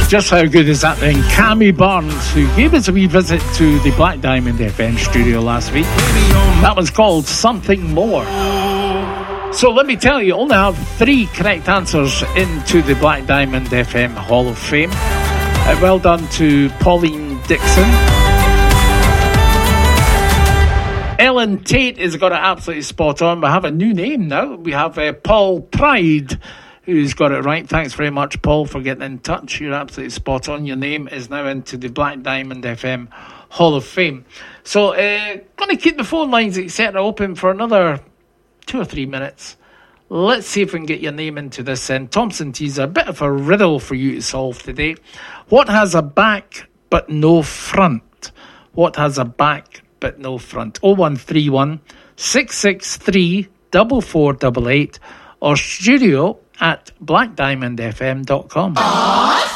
Just how good is that then? Cammy Barnes, who gave us a wee visit to the Black Diamond FM studio last week. That was called Something More. So let me tell you, only have 3 correct answers into the Black Diamond FM Hall of Fame. Well done to Pauline Dixon. Ellen Tate has got it absolutely spot on. We have a new name now. We have Paul Pride, who's got it right. Thanks very much, Paul, for getting in touch. You're absolutely spot on. Your name is now into the Black Diamond FM Hall of Fame. So, going to keep the phone lines, etc., open for another 2 or 3 minutes. Let's see if we can get your name into this. And Thompson T's a bit of a riddle for you to solve today. What has a back but no front? What has a back but no front? 0131 663 4488 or studio@blackdiamondfm.com.